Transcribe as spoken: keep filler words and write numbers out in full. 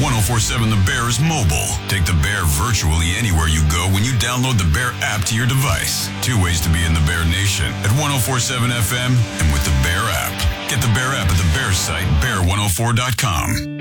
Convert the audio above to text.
one oh four seven The Bear is mobile. Take The Bear virtually anywhere you go when you download The Bear app to your device. Two ways to be in the Bear Nation at one oh four seven F M and with the Bear app. Get the Bear app at the Bear site, bear one oh four dot com.